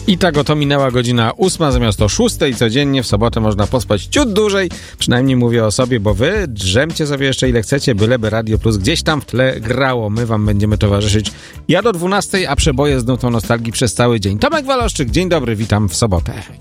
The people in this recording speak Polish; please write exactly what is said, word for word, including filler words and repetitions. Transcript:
I tak oto minęła godzina ósma zamiast o szóstej. Codziennie w sobotę można pospać ciut dłużej. Przynajmniej mówię o sobie, bo wy drzemcie sobie jeszcze ile chcecie, byleby Radio Plus gdzieś tam w tle grało. My wam będziemy towarzyszyć ja do dwunastej, a przeboje z nutą nostalgii przez cały dzień. Tomek Waloszczyk, dzień dobry, witam w sobotę.